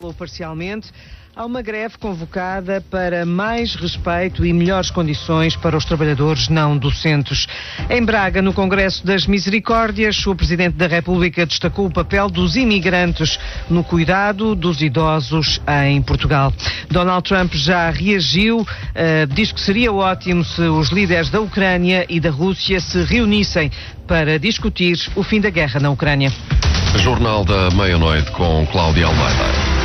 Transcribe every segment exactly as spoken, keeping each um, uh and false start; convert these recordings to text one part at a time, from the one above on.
ou parcialmente, há uma greve convocada para mais respeito e melhores condições para os trabalhadores não docentes. Em Braga, no Congresso das Misericórdias, o Presidente da República destacou o papel dos imigrantes no cuidado dos idosos em Portugal. Donald Trump já reagiu, uh, diz que seria ótimo se os líderes da Ucrânia e da Rússia se reunissem para discutir o fim da guerra na Ucrânia. Jornal da Meia-Noite com Cláudia Almeida.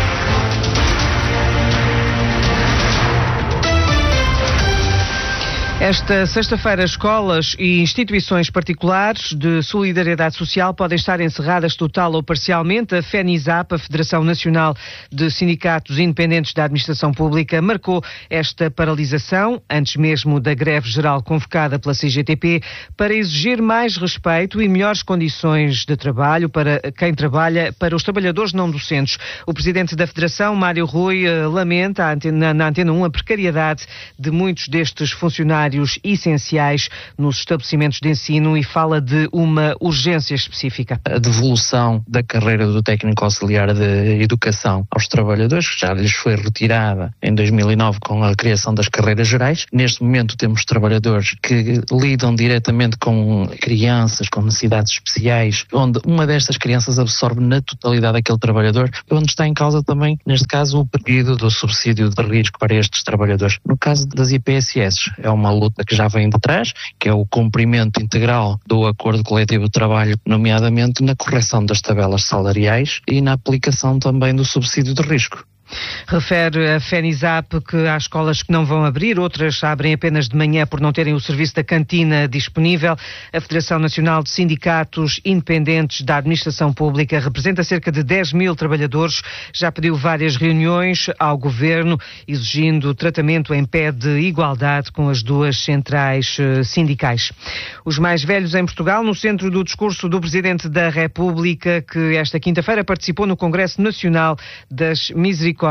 Esta sexta-feira, escolas e instituições particulares de solidariedade social podem estar encerradas total ou parcialmente. A FENISAP, a Federação Nacional de Sindicatos Independentes da Administração Pública, marcou esta paralisação, antes mesmo da greve geral convocada pela C G T P, para exigir mais respeito e melhores condições de trabalho para quem trabalha, para os trabalhadores não docentes. O presidente da Federação, Mário Rui, lamenta na Antena um a precariedade de muitos destes funcionários essenciais nos estabelecimentos de ensino e fala de uma urgência específica. A devolução da carreira do técnico auxiliar de educação aos trabalhadores, que já lhes foi retirada em dois mil e nove com a criação das carreiras gerais. Neste momento temos trabalhadores que lidam diretamente com crianças com necessidades especiais, onde uma destas crianças absorve na totalidade aquele trabalhador, onde está em causa também, neste caso, o pedido do subsídio de risco para estes trabalhadores. No caso das I P S S, é uma luta que já vem de trás, que é o cumprimento integral do acordo coletivo de trabalho, nomeadamente na correção das tabelas salariais e na aplicação também do subsídio de risco. Refere a FENISAP que há escolas que não vão abrir, outras abrem apenas de manhã por não terem o serviço da cantina disponível. A Federação Nacional de Sindicatos Independentes da Administração Pública representa cerca de dez mil trabalhadores, já pediu várias reuniões ao Governo, exigindo tratamento em pé de igualdade com as duas centrais sindicais. Os mais velhos em Portugal, no centro do discurso do Presidente da República, que esta quinta-feira participou no Congresso Nacional das Misericórdias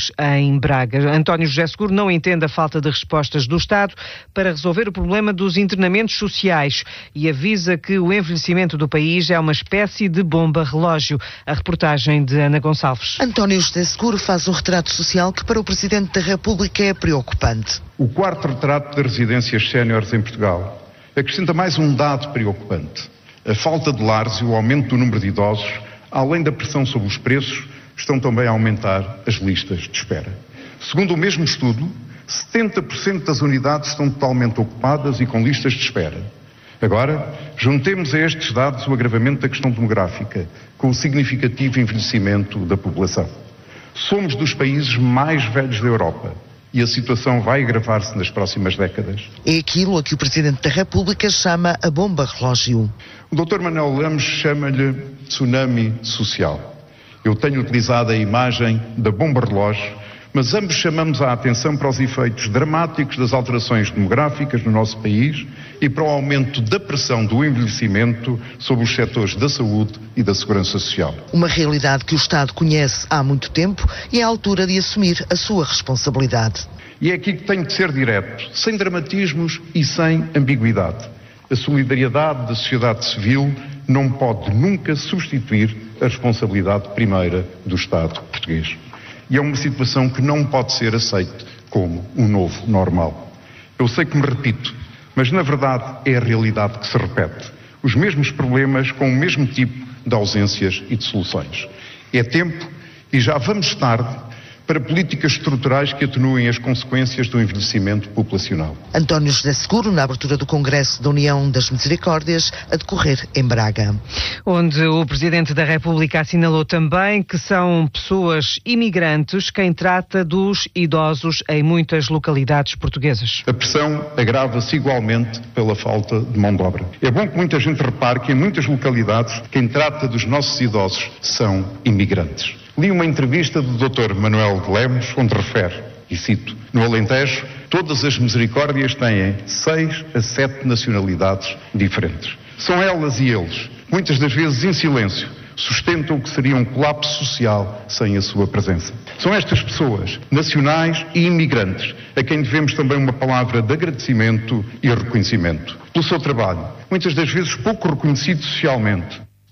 em Braga. António José Seguro não entende a falta de respostas do Estado para resolver o problema dos internamentos sociais e avisa que o envelhecimento do país é uma espécie de bomba-relógio. A reportagem de Ana Gonçalves. António José Seguro faz um retrato social que para o Presidente da República é preocupante. O quarto retrato das residências séniores em Portugal acrescenta mais um dado preocupante. A falta de lares e o aumento do número de idosos, além da pressão sobre os preços, estão também a aumentar as listas de espera. Segundo o mesmo estudo, setenta por cento das unidades estão totalmente ocupadas e com listas de espera. Agora, juntemos a estes dados o agravamento da questão demográfica, com o significativo envelhecimento da população. Somos dos países mais velhos da Europa e a situação vai agravar-se nas próximas décadas. É aquilo a que o Presidente da República chama a bomba-relógio. O doutor Manuel Lemos chama-lhe tsunami social. Eu tenho utilizado a imagem da bomba-relógio, mas ambos chamamos a atenção para os efeitos dramáticos das alterações demográficas no nosso país e para o aumento da pressão do envelhecimento sobre os setores da saúde e da segurança social. Uma realidade que o Estado conhece há muito tempo e é a altura de assumir a sua responsabilidade. E é aqui que tenho de ser direto, sem dramatismos e sem ambiguidade. A solidariedade da sociedade civil não pode nunca substituir a responsabilidade primeira do Estado português. E é uma situação que não pode ser aceita como um novo normal. Eu sei que me repito, mas na verdade é a realidade que se repete. Os mesmos problemas com o mesmo tipo de ausências e de soluções. É tempo, e já vamos tarde, para políticas estruturais que atenuem as consequências do envelhecimento populacional. António José Seguro, na abertura do Congresso da União das Misericórdias, a decorrer em Braga. Onde o Presidente da República assinalou também que são pessoas imigrantes quem trata dos idosos em muitas localidades portuguesas. A pressão agrava-se igualmente pela falta de mão de obra. É bom que muita gente repare que em muitas localidades quem trata dos nossos idosos são imigrantes. Li uma entrevista do doutor Manuel de Lemos, onde refere, e cito, no Alentejo, todas as misericórdias têm seis a sete nacionalidades diferentes. São elas e eles, muitas das vezes em silêncio, sustentam o que seria um colapso social sem a sua presença. São estas pessoas, nacionais e imigrantes, a quem devemos também uma palavra de agradecimento e reconhecimento pelo seu trabalho, muitas das vezes pouco reconhecido socialmente.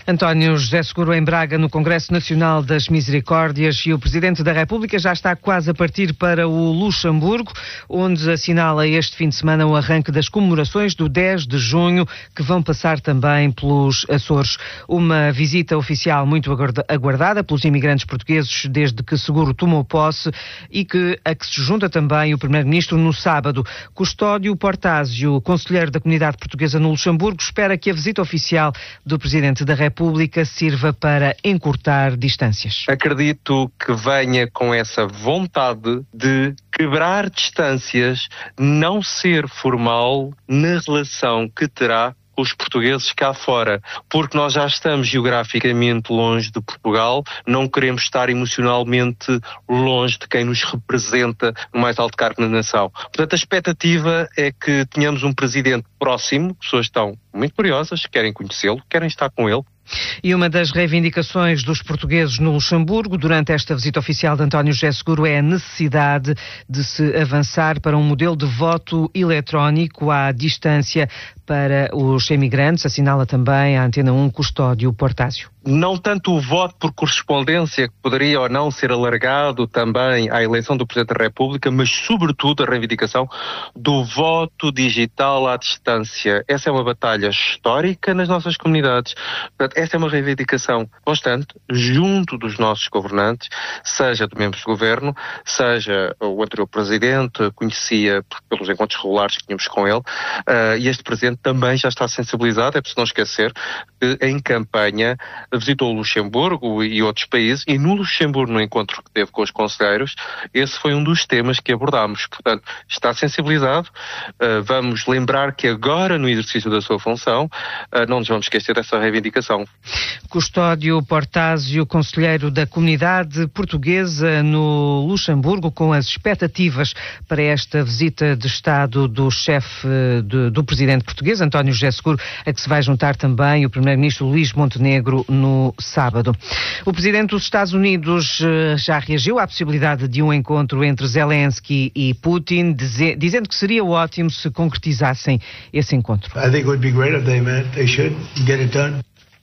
António José Seguro em Braga, no Congresso Nacional das Misericórdias, e o Presidente da República já está quase a partir para o Luxemburgo, onde assinala este fim de semana o arranque das comemorações do dez de junho, que vão passar também pelos Açores. Uma visita oficial muito aguardada pelos imigrantes portugueses desde que Seguro tomou posse e que, a que se junta também o Primeiro-Ministro no sábado. Custódio Portásio, conselheiro da comunidade portuguesa no Luxemburgo, espera que a visita oficial do Presidente da República República sirva para encurtar distâncias. Acredito que venha com essa vontade de quebrar distâncias, não ser formal na relação que terá com os portugueses cá fora, porque nós já estamos geograficamente longe de Portugal, não queremos estar emocionalmente longe de quem nos representa no mais alto cargo na nação. Portanto, a expectativa é que tenhamos um presidente próximo, pessoas estão muito curiosas, querem conhecê-lo, querem estar com ele. E uma das reivindicações dos portugueses no Luxemburgo durante esta visita oficial de António José Seguro é a necessidade de se avançar para um modelo de voto eletrónico à distância para os imigrantes, assinala também a Antena um Custódio Portásio. Não tanto o voto por correspondência, que poderia ou não ser alargado também à eleição do Presidente da República, mas sobretudo a reivindicação do voto digital à distância. Essa é uma batalha histórica nas nossas comunidades. Portanto, essa é uma reivindicação constante junto dos nossos governantes, seja de membros do governo, seja o anterior Presidente, conhecia pelos encontros regulares que tínhamos com ele, uh, e este Presidente também já está sensibilizado. É preciso não esquecer que em campanha visitou o Luxemburgo e outros países, e no Luxemburgo, no encontro que teve com os conselheiros, esse foi um dos temas que abordámos. Portanto, está sensibilizado. Uh, vamos lembrar que agora, no exercício da sua função, uh, não nos vamos esquecer dessa reivindicação. Custódio Portásio, conselheiro da comunidade portuguesa no Luxemburgo, com as expectativas para esta visita de Estado do chefe de, do Presidente português, António José Seguro, a que se vai juntar também o Primeiro-Ministro Luís Montenegro no sábado. O Presidente dos Estados Unidos já reagiu à possibilidade de um encontro entre Zelensky e Putin, dize, dizendo que seria ótimo se concretizassem esse encontro. I think it would be great if they met. They should get it done.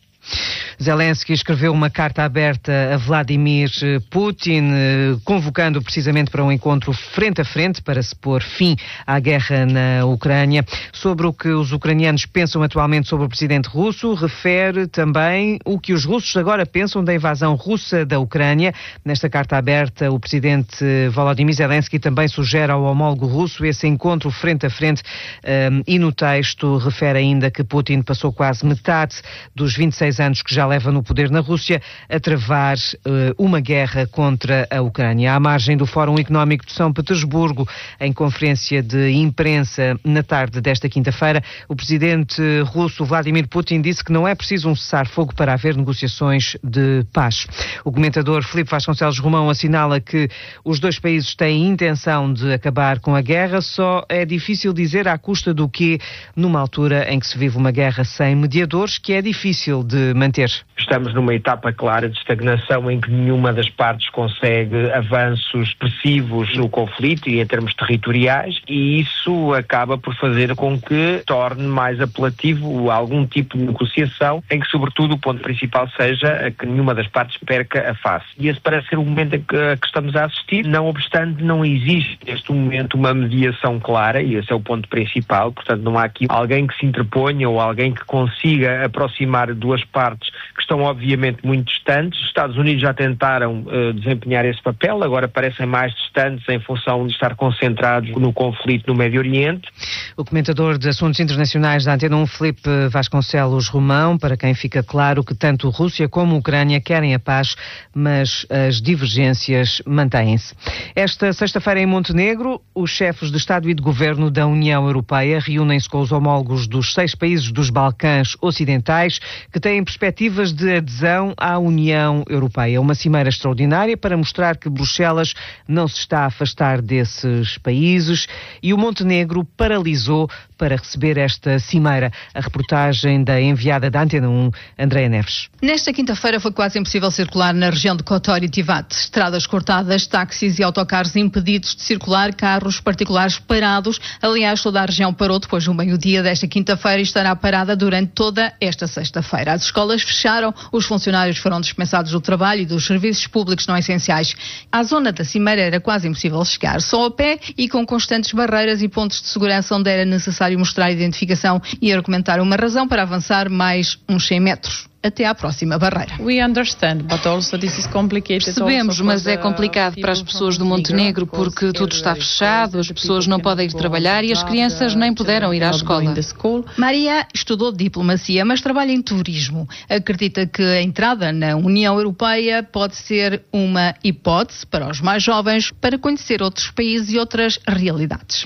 Zelensky escreveu uma carta aberta a Vladimir Putin, convocando precisamente para um encontro frente a frente para se pôr fim à guerra na Ucrânia. Sobre o que os ucranianos pensam atualmente sobre o presidente russo, refere também o que os russos agora pensam da invasão russa da Ucrânia. Nesta carta aberta, o presidente Volodymyr Zelensky também sugere ao homólogo russo esse encontro frente a frente, um, e no texto refere ainda que Putin passou quase metade dos vinte e seis anos que já leva no poder na Rússia a travar uh, uma guerra contra a Ucrânia. À margem do Fórum Económico de São Petersburgo, em conferência de imprensa na tarde desta quinta-feira, o presidente russo Vladimir Putin disse que não é preciso um cessar-fogo para haver negociações de paz. O comentador Filipe Vasconcelos Romão assinala que os dois países têm intenção de acabar com a guerra, só é difícil dizer à custa do quê, numa altura em que se vive uma guerra sem mediadores, que é difícil de manter. Estamos numa etapa clara de estagnação em que nenhuma das partes consegue avanços expressivos no conflito e em termos territoriais, e isso acaba por fazer com que torne mais apelativo algum tipo de negociação em que, sobretudo, o ponto principal seja que nenhuma das partes perca a face. E esse parece ser o momento a que, a que estamos a assistir. Não obstante, não existe neste momento uma mediação clara, e esse é o ponto principal. Portanto, não há aqui alguém que se interponha ou alguém que consiga aproximar duas partes que estão obviamente muito distantes. Os Estados Unidos já tentaram uh, desempenhar esse papel, agora parecem mais distantes em função de estar concentrados no conflito no Médio Oriente. O comentador de assuntos internacionais da Antena um, Filipe Vasconcelos Romão, para quem fica claro que tanto Rússia como Ucrânia querem a paz, mas as divergências mantêm-se. Esta sexta-feira em Montenegro, os chefes de Estado e de Governo da União Europeia reúnem-se com os homólogos dos seis países dos Balcãs Ocidentais que têm perspectivas de adesão à União Europeia. Uma cimeira extraordinária para mostrar que Bruxelas não se está a afastar desses países, e o Montenegro paralisou para receber esta cimeira. A reportagem da enviada da Antena um, Andréa Neves. Nesta quinta-feira foi quase impossível circular na região de Kotor e Tivat. Estradas cortadas, táxis e autocarros impedidos de circular, carros particulares parados. Aliás, toda a região parou depois do meio-dia desta quinta-feira e estará parada durante toda esta sexta-feira. As escolas fechadas fecharam, os funcionários foram dispensados do trabalho e dos serviços públicos não essenciais. À zona da Cimeira era quase impossível chegar, só a pé e com constantes barreiras e pontos de segurança onde era necessário mostrar a identificação e argumentar uma razão para avançar mais uns cem metros. Até à próxima barreira. Percebemos, mas é complicado para as pessoas do Montenegro porque tudo está fechado, as pessoas não podem ir trabalhar e as crianças nem puderam ir à escola. Maria estudou diplomacia, mas trabalha em turismo. Acredita que a entrada na União Europeia pode ser uma hipótese para os mais jovens para conhecer outros países e outras realidades.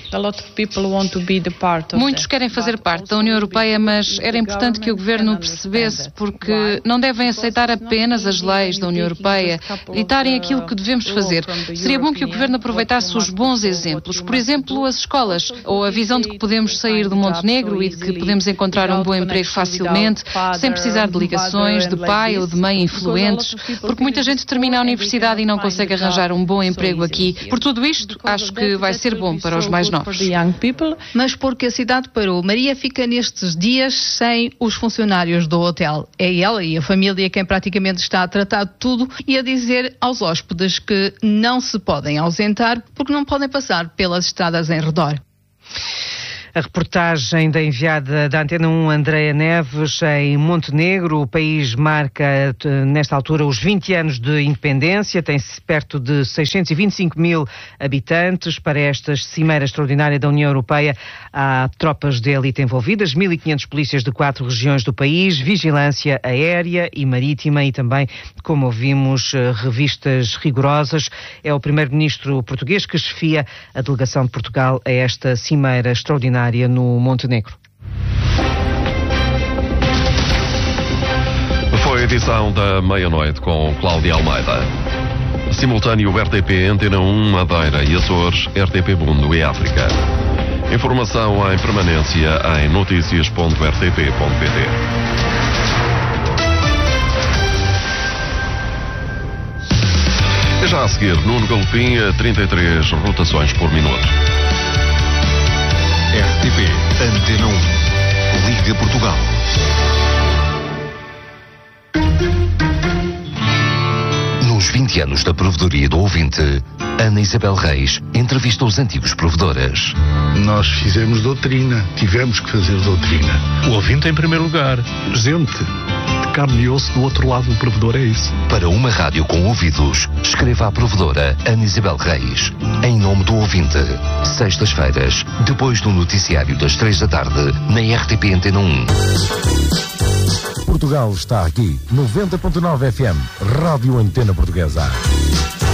Muitos querem fazer parte da União Europeia, mas era importante que o governo percebesse porque que não devem aceitar apenas as leis da União Europeia, ditarem aquilo que devemos fazer. Seria bom que o governo aproveitasse os bons exemplos, por exemplo, as escolas, ou a visão de que podemos sair do Montenegro e de que podemos encontrar um bom emprego facilmente, sem precisar de ligações de pai ou de mãe influentes, porque muita gente termina a universidade e não consegue arranjar um bom emprego aqui. Por tudo isto, acho que vai ser bom para os mais novos. Mas porque a cidade parou, Maria fica nestes dias sem os funcionários do hotel. É ela e a família quem praticamente está a tratar de tudo e a dizer aos hóspedes que não se podem ausentar porque não podem passar pelas estradas em redor. A reportagem da enviada da Antena um, Andreia Neves, em Montenegro. O país marca, nesta altura, os vinte anos de independência. Tem perto de seiscentos e vinte e cinco mil habitantes. Para esta cimeira extraordinária da União Europeia, há tropas de elite envolvidas, mil e quinhentos polícias de quatro regiões do país, vigilância aérea e marítima e também, como ouvimos, revistas rigorosas. É o primeiro-ministro português que chefia a delegação de Portugal a esta cimeira extraordinária no Montenegro. Foi a edição da meia-noite com Cláudia Almeida. Simultâneo R T P, Antena um, Madeira e Açores, R T P Mundo e África. Informação em permanência em notícias ponto r t p ponto p t. Já a seguir, Nuno Galopim, a trinta e três rotações por minuto. R T P, Antena um, Liga Portugal. Nos vinte anos da provedoria do ouvinte, Ana Isabel Reis entrevista os antigos provedores. Nós fizemos doutrina, tivemos que fazer doutrina. O ouvinte em primeiro lugar. Gente, de carne e osso do outro lado do provedor, é isso. Para uma rádio com ouvidos, escreva à provedora Ana Isabel Reis. Em nome do ouvinte, sextas-feiras, depois do noticiário das três da tarde, na R T P Antena um. Portugal está aqui, noventa ponto nove F M, Rádio Antena Portuguesa.